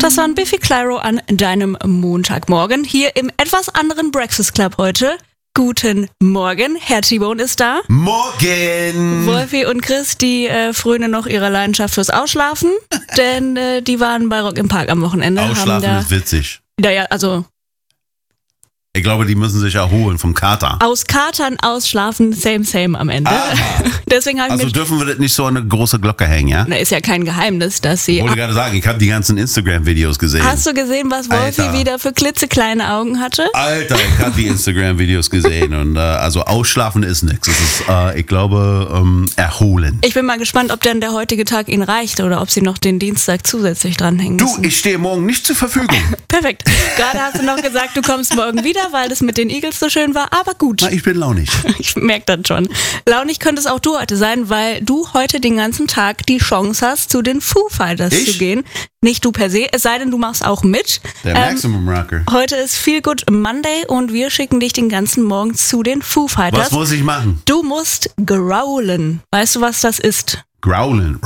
Das war ein Biffy Clyro an deinem Montagmorgen hier im etwas anderen Breakfast Club heute. Guten Morgen, Herr T-Bone ist da. Morgen! Wolfi und Chris, die frönen noch ihrer Leidenschaft fürs Ausschlafen, denn die waren bei Rock im Park am Wochenende. Ausschlafen ist witzig. Ja, also... Ich glaube, die müssen sich erholen vom Kater. Aus Katern ausschlafen, same am Ende. Deswegen haben also dürfen wir das nicht so an eine große Glocke hängen, ja? Na, ist ja kein Geheimnis, dass sie... Ich wollte gerade sagen, ich habe die ganzen Instagram-Videos gesehen. Hast du gesehen, was Wolfi Alter. wieder für klitzekleine Augen hatte? Alter, ich habe die Instagram-Videos gesehen und also ausschlafen ist nichts. Es ist, ich glaube, erholen. Ich bin mal gespannt, ob denn der heutige Tag ihnen reicht oder ob sie noch den Dienstag zusätzlich dranhängen müssen. Du, ich stehe morgen nicht zur Verfügung. Perfekt. Gerade hast du noch gesagt, du kommst morgen wieder, weil das mit den Eagles so schön war, aber gut. Na, ich bin launig. Ich merke das schon. Launig könnte es auch du heute sein, weil du heute den ganzen Tag die Chance hast, zu den Foo Fighters zu gehen. Nicht du per se, es sei denn, du machst auch mit. Der Maximum Rocker. Heute ist Feel Good Monday und wir schicken dich den ganzen Morgen zu den Foo Fighters. Was muss ich machen? Du musst growlen. Weißt du, was das ist? Growlen.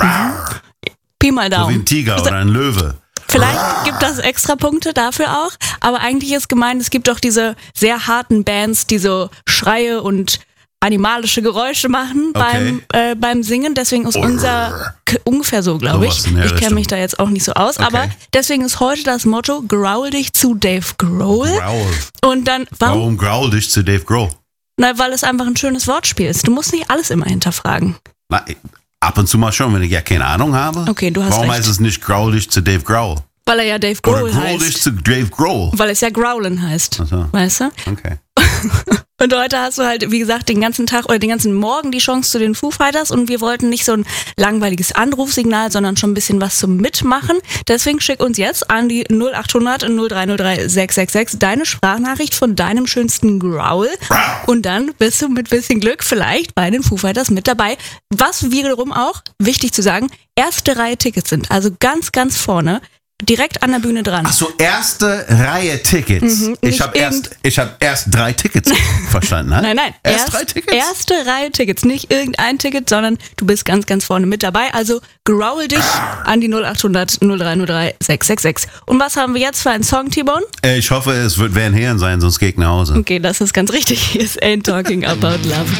Pi mal Daumen. So wie ein Tiger oder ein Löwe. Vielleicht gibt das extra Punkte dafür auch, aber eigentlich ist gemeint, es gibt auch diese sehr harten Bands, die so Schreie und animalische Geräusche machen beim Singen. Deswegen ist unser ungefähr so, glaube ich. Ich kenne mich da jetzt auch nicht so aus, aber deswegen ist heute das Motto: Growl dich zu Dave Grohl. Growl. Und dann Warum growl dich zu Dave Grohl? Na, weil es einfach ein schönes Wortspiel ist. Du musst nicht alles immer hinterfragen. Na, ab und zu mal schon, wenn ich ja keine Ahnung habe. Okay, du hast Warum recht. heißt es nicht growl dich zu Dave Grohl? Weil er ja Dave Grohl Oder growl heißt. dich zu Dave Grohl. Weil es ja Growlen heißt. Ach so. Weißt du? Okay. Und heute hast du halt, wie gesagt, den ganzen Tag oder den ganzen Morgen die Chance zu den Foo Fighters und wir wollten nicht so ein langweiliges Anrufsignal, sondern schon ein bisschen was zum Mitmachen. Deswegen schick uns jetzt an die 0800 0303 666 deine Sprachnachricht von deinem schönsten Growl und dann bist du mit bisschen Glück vielleicht bei den Foo Fighters mit dabei. Was wiederum auch, wichtig zu sagen, erste Reihe Tickets sind, also ganz, ganz vorne. Direkt an der Bühne dran. Ach so, erste Reihe Tickets. Ich habe erst 3 Tickets verstanden. Ne? Nein. Erst 3 Tickets? Erste Reihe Tickets. Nicht irgendein Ticket, sondern du bist ganz, ganz vorne mit dabei. Also growl dich an die 0800 0303 666. Und was haben wir jetzt für einen Song, T-Bone? Ich hoffe, es wird Van Halen sein, sonst gehe ich nach Hause. Okay, das ist ganz richtig. Hier ist Ain't Talking About Love.